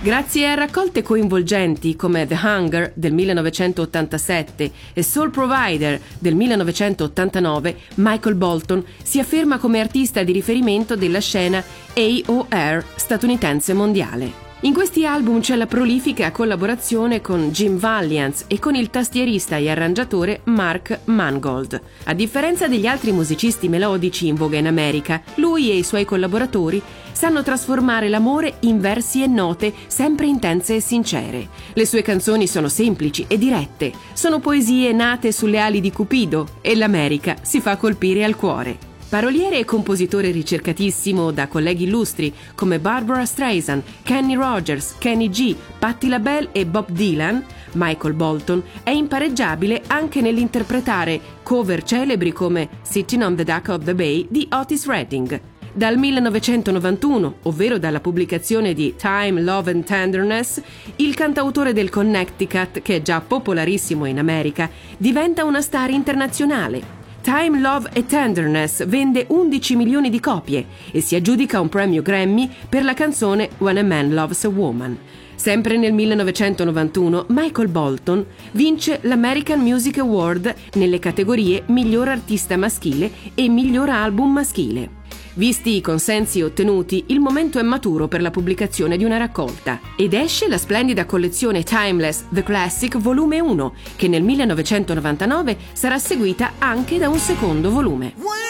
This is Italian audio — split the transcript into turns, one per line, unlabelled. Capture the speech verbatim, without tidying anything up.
Grazie a raccolte coinvolgenti come The Hunger del millenovecentottantasette e Soul Provider del millenovecentottantanove, Michael Bolton si afferma come artista di riferimento della scena A O R statunitense mondiale. In questi album c'è la prolifica collaborazione con Jim Valiance e con il tastierista e arrangiatore Mark Mangold. A differenza degli altri musicisti melodici in voga in America, lui e i suoi collaboratori sanno trasformare l'amore in versi e note sempre intense e sincere. Le sue canzoni sono semplici e dirette, sono poesie nate sulle ali di Cupido e l'America si fa colpire al cuore. Paroliere e compositore ricercatissimo da colleghi illustri come Barbara Streisand, Kenny Rogers, Kenny G, Patti LaBelle e Bob Dylan, Michael Bolton è impareggiabile anche nell'interpretare cover celebri come Sitting on the Dock of the Bay di Otis Redding. Dal millenovecentonovantuno, ovvero dalla pubblicazione di Time, Love and Tenderness, il cantautore del Connecticut, che è già popolarissimo in America, diventa una star internazionale. Time, Love and Tenderness vende undici milioni di copie e si aggiudica un premio Grammy per la canzone When a Man Loves a Woman. Sempre nel millenovecentonovantuno, Michael Bolton vince l'American Music Award nelle categorie Miglior Artista Maschile e Miglior Album Maschile. Visti i consensi ottenuti, il momento è maturo per la pubblicazione di una raccolta ed esce la splendida collezione Timeless The Classic volume uno, che nel millenovecentonovantanove sarà seguita anche da un secondo volume.